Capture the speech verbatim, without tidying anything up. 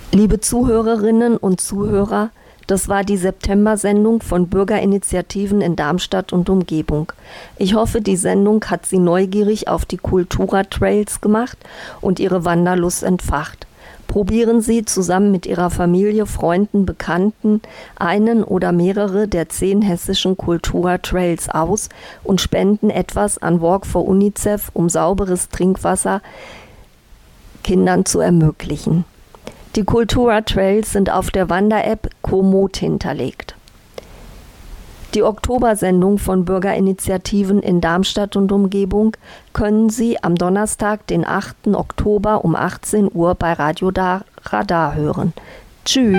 Liebe Zuhörerinnen und Zuhörer, das war die September-Sendung von Bürgerinitiativen in Darmstadt und Umgebung. Ich hoffe, die Sendung hat Sie neugierig auf die Kultura-Trails gemacht und Ihre Wanderlust entfacht. Probieren Sie zusammen mit Ihrer Familie, Freunden, Bekannten einen oder mehrere der zehn hessischen Kultura-Trails aus und spenden etwas an Walk for UNICEF, um sauberes Trinkwasser Kindern zu ermöglichen. Die Kultura-Trails sind auf der Wander-App Komoot hinterlegt. Die Oktobersendung von Bürgerinitiativen in Darmstadt und Umgebung können Sie am Donnerstag, den achten Oktober um achtzehn Uhr bei Radio Radar hören. Tschüss!